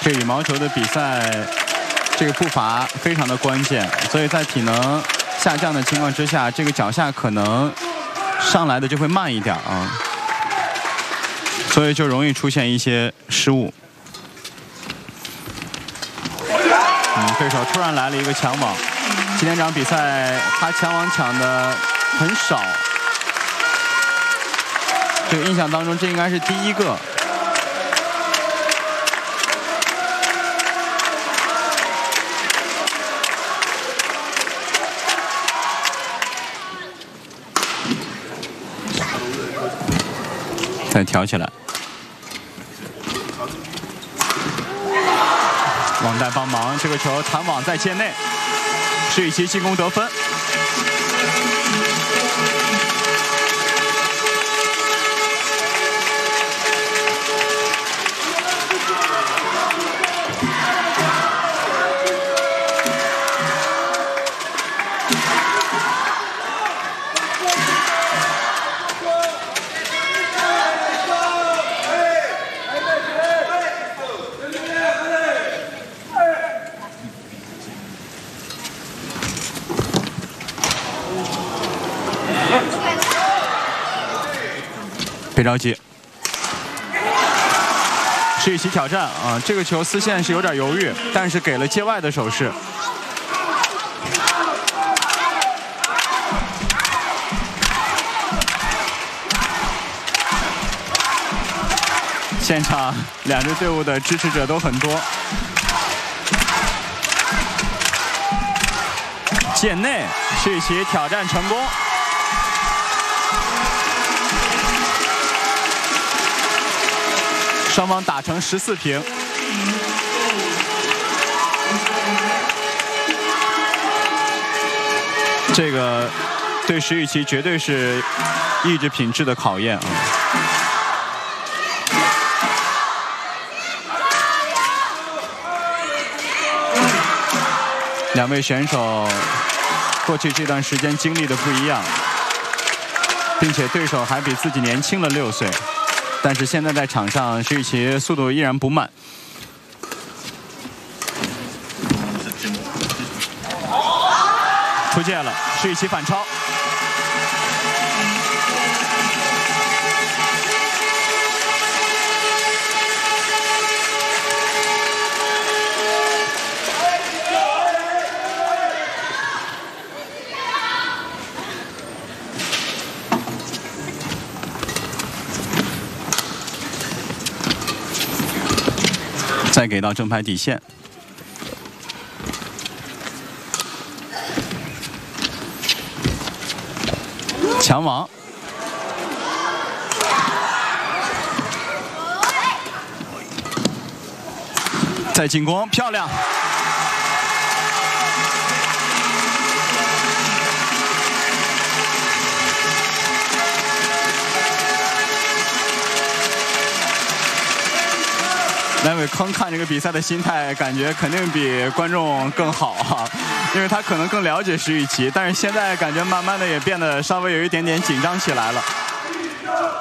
这羽毛球的比赛，这个步伐非常的关键，所以在体能下降的情况之下，这个脚下可能上来的就会慢一点啊，所以就容易出现一些失误。对手突然来了一个抢网，今天这场比赛他抢网抢的很少，这个印象当中这应该是第一个。再挑起来，网带帮忙，这个球弹网在界内，施雨琦进攻得分。别着急，施雨琦挑战啊！这个球丝线是有点犹豫，但是给了界外的手势。现场两支队伍的支持者都很多。界内，施雨琦挑战成功。双方打成14平。这个对施雨琦绝对是意志品质的考验啊！两位选手过去这段时间经历的不一样，并且对手还比自己年轻了6岁。但是现在在场上，施雨琦速度依然不慢。出界了，施雨琦反超。再给到正牌底线，抢网，再进攻，漂亮！赖伟坑看这个比赛的心态，感觉肯定比观众更好啊，因为他可能更了解施雨琦，但是现在感觉慢慢的也变得稍微有一点点紧张起来了。